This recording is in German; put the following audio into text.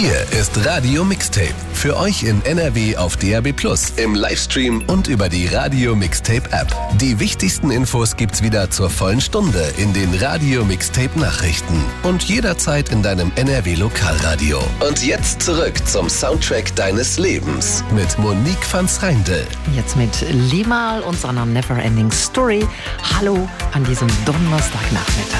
Hier ist Radio Mixtape. Für euch in NRW auf DAB+, im Livestream und über die Radio Mixtape App. Die wichtigsten Infos gibt's wieder zur vollen Stunde in den Radio Mixtape Nachrichten und jederzeit in deinem NRW Lokalradio. Und jetzt zurück zum Soundtrack deines Lebens mit Monique van Schreindel. Jetzt mit Limahl und seiner Neverending Story. Hallo an diesem Donnerstagnachmittag.